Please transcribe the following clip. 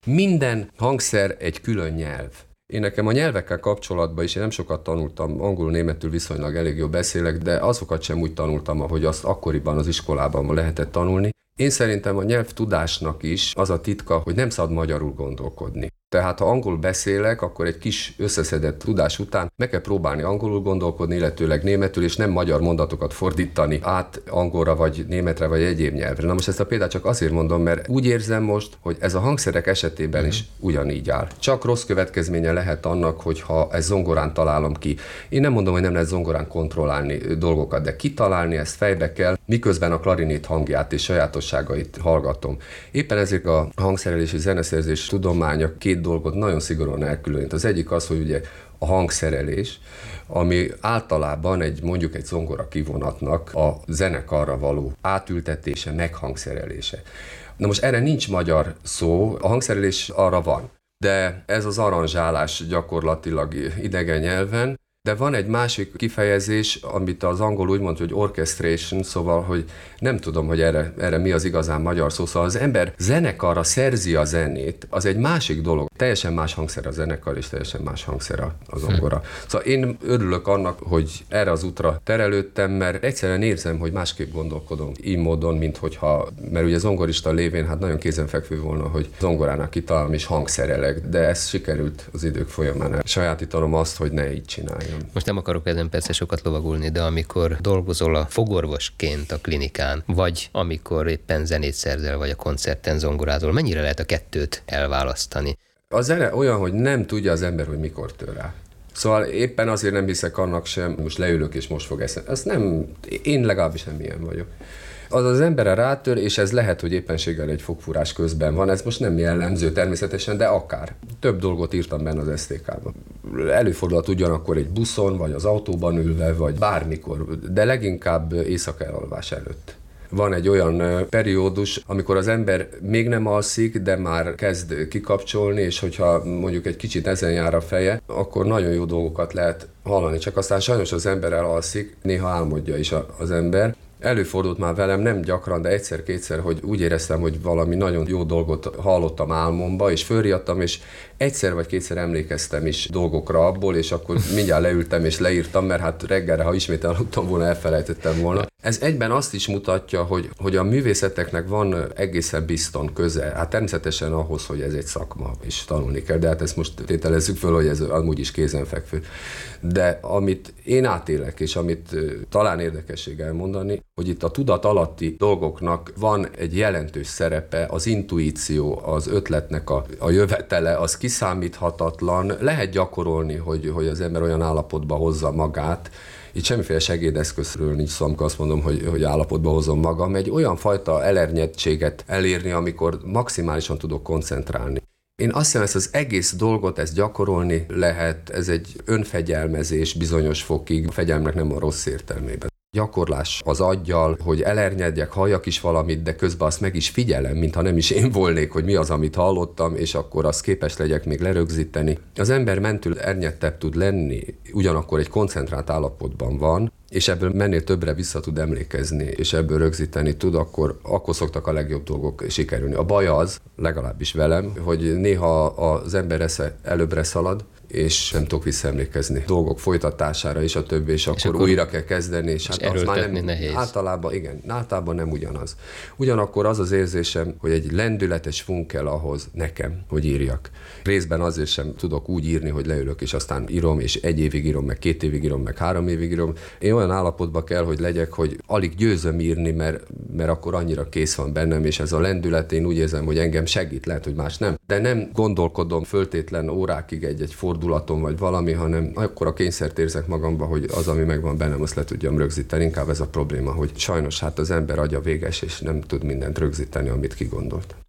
Minden hangszer egy külön nyelv. Én nekem a nyelvekkel kapcsolatban is, én nem sokat tanultam, angolul, németül viszonylag elég jól beszélek, de azokat sem úgy tanultam, ahogy azt akkoriban az iskolában lehetett tanulni. Én szerintem a nyelvtudásnak is az a titka, hogy nem szabad magyarul gondolkodni. Tehát ha angolul beszélek, akkor egy kis összeszedett tudás után meg kell próbálni angolul gondolkodni, illetőleg németül, és nem magyar mondatokat fordítani át angolra, vagy németre, vagy egyéb nyelvre. Na most ezt a példát csak azért mondom, mert úgy érzem most, hogy ez a hangszerek esetében is ugyanígy áll. Csak rossz következménye lehet annak, hogyha ez zongorán találom ki. Én nem mondom, hogy nem lehet zongorán kontrollálni dolgokat, de kitalálni ezt fejbe kell, miközben a klarinét hangját és sajátosságait hallgatom. Éppen ezért a hangszerelés és zeneszerzés tudománya két dolgot nagyon szigorúan elkülönít. Az egyik az, hogy ugye a hangszerelés, ami általában mondjuk egy zongora kivonatnak a zenekarra való átültetése, meghangszerelése. Na most erre nincs magyar szó, a hangszerelés arra van, de ez az aranzsálás gyakorlatilag idegen nyelven. De van egy másik kifejezés, amit az angol úgy mondja, hogy orchestration, szóval, hogy nem tudom, hogy erre mi az igazán magyar szó. Szóval az ember zenekarra szerzi a zenét, az egy másik dolog. Teljesen más hangszer a zenekar, és teljesen más hangszer a zongora. Szóval én örülök annak, hogy erre az útra terelődtem, mert egyszerűen érzem, hogy másképp gondolkodom így módon, mert ugye zongorista lévén hát nagyon kézenfekvő volna, hogy zongorának kitalálom és hangszerelek, de ez sikerült az idők folyamán. Sajátítanom azt, hogy ne így csináljam. Most nem akarok ezen persze sokat lovagolni, de amikor dolgozol a fogorvosként a klinikán, vagy amikor éppen zenét szerzel, vagy a koncerten zongorázol, mennyire lehet a kettőt elválasztani? A zene olyan, hogy nem tudja az ember, hogy mikor tör rá. Szóval éppen azért nem hiszek annak sem, most leülök és most fog eszembe. Ezt nem, én legalábbis nem ilyen vagyok. Az emberre rátör, és ez lehet, hogy éppenséggel egy fogfúrás közben van, ez most nem jellemző természetesen, de akár. Több dolgot írtam benne az SZTK-ban. Előfordulhat ugyanakkor egy buszon, vagy az autóban ülve, vagy bármikor, de leginkább éjszaka elalvás előtt. Van egy olyan periódus, amikor az ember még nem alszik, de már kezd kikapcsolni, és hogyha mondjuk egy kicsit ezen jár a feje, akkor nagyon jó dolgokat lehet hallani. Csak aztán sajnos az ember elalszik, néha álmodja is az ember. Előfordult már velem, nem gyakran, de egyszer-kétszer, hogy úgy éreztem, hogy valami nagyon jó dolgot hallottam álmomba, és fölriadtam, és egyszer vagy kétszer emlékeztem is dolgokra abból, és akkor mindjárt leültem és leírtam, mert hát reggelre, ha ismét aludtam volna, elfelejtettem volna. Ez egyben azt is mutatja, hogy a művészeteknek van egészen bizton köze. Hát természetesen ahhoz, hogy ez egy szakma, és tanulni kell, de hát ezt most tételezzük föl, hogy ez amúgy is kézenfekvő. De amit én átélek, és amit talán érdekesség elmondani, hogy itt a tudat alatti dolgoknak van egy jelentős szerepe, az intuíció, az ötletnek a jövetele, az kiszámíthatatlan. Lehet gyakorolni, hogy az ember olyan állapotba hozza magát. Itt semmiféle segédeszközről nincs szó, amikor azt mondom, hogy állapotba hozom magam. Egy olyan fajta elernyettséget elérni, amikor maximálisan tudok koncentrálni. Én azt hiszem, ezt az egész dolgot, ezt gyakorolni lehet, ez egy önfegyelmezés bizonyos fokig, a fegyelmnek nem a rossz értelmében. Gyakorlás az aggyal, hogy elernyedjek, halljak is valamit, de közben azt meg is figyelem, mintha nem is én volnék, hogy mi az, amit hallottam, és akkor azt képes legyek még lerögzíteni. Az ember mentül ernyettebb tud lenni, ugyanakkor egy koncentrált állapotban van, és ebből mennél többre vissza tud emlékezni, és ebből rögzíteni tud, akkor szoktak a legjobb dolgok sikerülni. A baj az, legalábbis velem, hogy néha az ember esze előbbre szalad, és nem tudok visszaemlékezni dolgok folytatására és a többi, és akkor újra kell kezdeni, és hát az már nem nehéz. Általában nem ugyanaz. Ugyanakkor az az érzésem, hogy egy lendületes funk kell ahhoz nekem, hogy írjak. Részben azért sem tudok úgy írni, hogy leülök, és aztán írom, és 1 évig írom, meg 2 évig írom, meg 3 évig írom. Én olyan állapotban kell, hogy legyek, hogy alig győzöm írni, mert akkor annyira kész van bennem, és ez a lendület, én úgy érzem, hogy engem segít, lehet, hogy más nem. De nem gondolkodom föltétlen órákig egy fordulaton vagy valami, hanem akkor a kényszert érzek magamba, hogy az, ami megvan bennem, azt le tudjam rögzíteni. Inkább ez a probléma, hogy sajnos hát az ember agya véges, és nem tud mindent rögzíteni, amit kigondolt.